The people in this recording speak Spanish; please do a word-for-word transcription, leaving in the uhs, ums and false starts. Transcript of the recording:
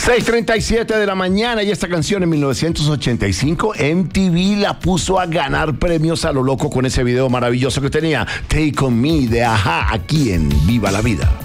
seis treinta y siete de la mañana y esta canción en mil novecientos ochenta y cinco M T V la puso a ganar premios a lo loco con ese video maravilloso que tenía Take On Me de Ajá, aquí en Viva la Vida.